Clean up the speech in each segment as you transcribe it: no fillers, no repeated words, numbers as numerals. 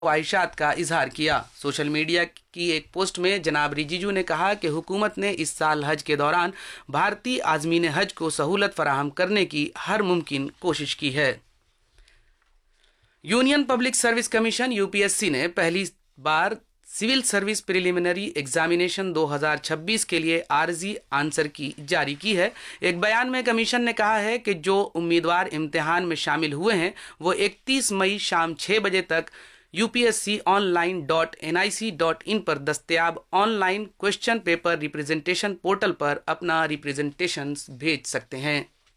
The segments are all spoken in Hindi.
ख्वाहिशात का इजहार किया। सोशल मीडिया की एक पोस्ट में जनाब रिजिजू ने कहा कि हुकूमत ने इस साल हज के दौरान भारतीय आज़मीन हज को सहूलत फराहम करने की हर मुमकिन कोशिश की है। Union public service commission UPSC ने पहली बार सिविल सर्विस प्रिलिमिनरी एग्जामिनेशन 2026 के लिए आर्जी आंसर की जारी की है। एक बयान में कमीशन ने कहा है कि जो उम्मीदवार इम्तिहान में शामिल हुए हैं वो 31 मई शाम 6 बजे तक upsconline.nic.in पर दस्तयाब online question paper representation portal पर अपना रिप्रेजेंटेशन भेज सकते हैं।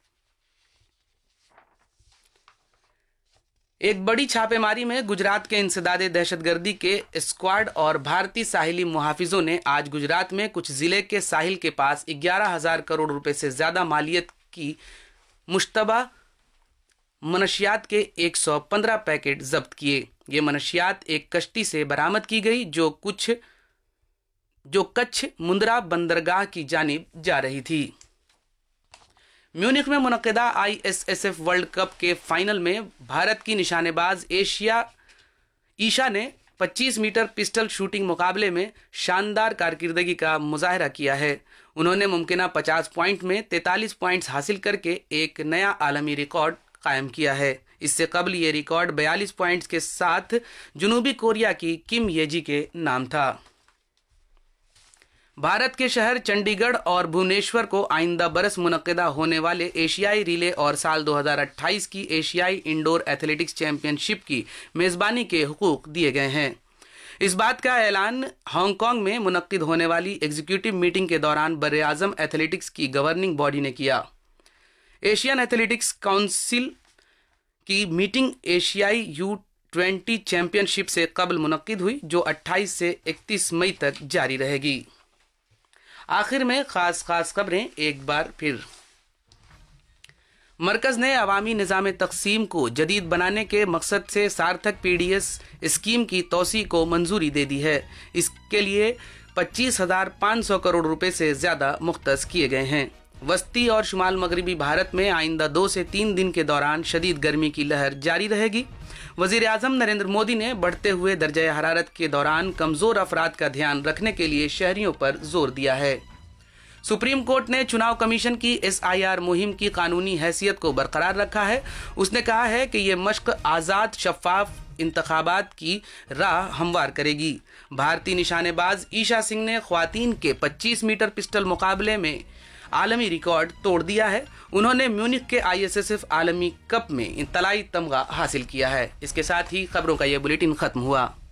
एक बड़ी छापेमारी में गुजरात के इंसदादे दहशतगर्दी के स्क्वाड और भारतीय साहिली मुहाफिजों ने आज गुजरात में कुछ जिले के साहिल के पास 11,000 करोड़ रुपए से ज्यादा मालियत की मुश्तबा मनशियात के 115 पैकेट जब्त किए। ये मनशियात एक कश्ती से बरामद की गई जो कच्छ मुंद्रा बंदरगाह की जानिब जा रही थी। म्यूनिख में मुनक्किदा ISSF वर्ल्ड कप के फाइनल में भारत की निशानेबाज ईशा ने 25 मीटर पिस्टल शूटिंग मुकाबले में शानदार कारकर्दगी का मुजाहरा किया है। उन्होंने मुमकिना 50 पॉइंट में 43 पॉइंट्स हासिल करके एक नया आलमी रिकॉर्ड कायम किया है। इससे कबल ये रिकॉर्ड 42 पॉइंट्स के साथ जनूबी कोरिया की किम येजी के नाम था। भारत के शहर चंडीगढ़ और भुवनेश्वर को आइंदा बरस मुनक्किदा होने वाले एशियाई रिले और साल 2028 की एशियाई इंडोर एथलेटिक्स चैंपियनशिप की मेजबानी के हुकूक दिए गए हैं। इस बात का ऐलान हांगकांग में मुनक्किद होने वाली एग्जीक्यूटिव मीटिंग के दौरान बरे-आज़म एथलेटिक्स की गवर्निंग बॉडी ने किया। एशियन एथलेटिक्स काउंसिल की मीटिंग एशियाई U20 चैंपियनशिप से कबल मुनक्किद हुई जो 28 से 31 मई तक जारी रहेगी। आखिर में खास खबरें एक बार फिर। मरकज ने अवामी निज़ाम तक़सीम को जदीद बनाने के मकसद से सार्थक PDS स्कीम की तोसी को मंजूरी दे दी है। इसके लिए 25,500 करोड़ रुपए से ज्यादा मुख्तस किए गए हैं। वस्ती और शुमाल मगरबी भारत में आइंदा 2 से 3 दिन के दौरान शदीद गर्मी की लहर जारी रहेगी। वजीर आजम नरेंद्र मोदी ने बढ़ते हुए दर्जे हरारत के दौरान कमजोर अफराद का ध्यान रखने के लिए शहरियों पर जोर दिया है। सुप्रीम कोर्ट ने चुनाव कमीशन की SIR मुहिम की कानूनी हैसियत को बरकरार रखा है। उसने कहा है कि ये मश्क आज़ाद शफाफ इंतखाबात की राह हमवार करेगी। भारतीय निशानेबाज ईशा सिंह ने ख्वातीन के 25 मीटर पिस्टल मुकाबले में आलमी रिकॉर्ड तोड़ दिया है। उन्होंने म्यूनिख के ISSF आलमी कप में तलाई तमगा हासिल किया है। इसके साथ ही खबरों का यह बुलेटिन खत्म हुआ।